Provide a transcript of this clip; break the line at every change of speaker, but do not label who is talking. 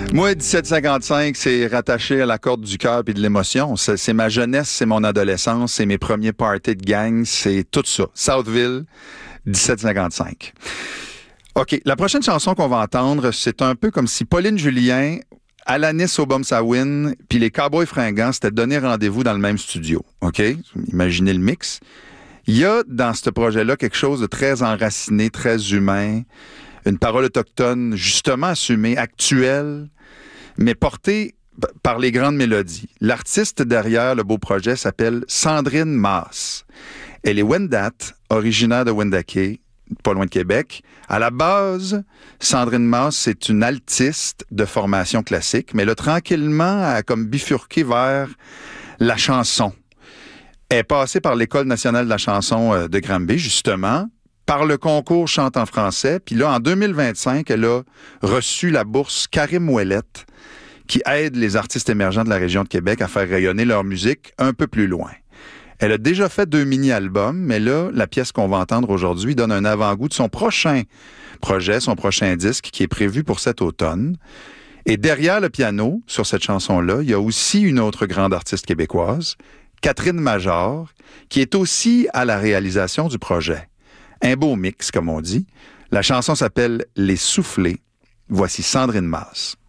Moi, 1755, c'est rattaché à la corde du cœur et de l'émotion. C'est ma jeunesse, c'est mon adolescence, c'est mes premiers parties de gang, c'est tout ça. Southville, 1755. OK, la prochaine chanson qu'on va entendre, c'est un peu comme si Pauline Julien, Alanis Obomsawin, puis les Cowboys Fringants s'étaient donné rendez-vous dans le même studio. OK? Imaginez le mix. Il y a dans ce projet-là quelque chose de très enraciné, très humain, une parole autochtone justement assumée, actuelle, mais portée par les grandes mélodies. L'artiste derrière le beau projet s'appelle Sandrine Masse. Elle est Wendat, originaire de Wendake, pas loin de Québec. À la base, Sandrine Masse, c'est une altiste de formation classique, mais elle a tranquillement comme bifurqué vers la chanson. Elle est passée par l'École nationale de la chanson de Granby, justement, par le concours Chante en français. Puis là, en 2025, elle a reçu la bourse Karim Ouellette, qui aide les artistes émergents de la région de Québec à faire rayonner leur musique un peu plus loin. Elle a déjà fait 2 mini-albums, mais là, la pièce qu'on va entendre aujourd'hui donne un avant-goût de son prochain projet, son prochain disque, qui est prévu pour cet automne. Et derrière le piano, sur cette chanson-là, il y a aussi une autre grande artiste québécoise, Catherine Major, qui est aussi à la réalisation du projet. Un beau mix, comme on dit. La chanson s'appelle « Les Soufflés ». Voici Sandrine Masse.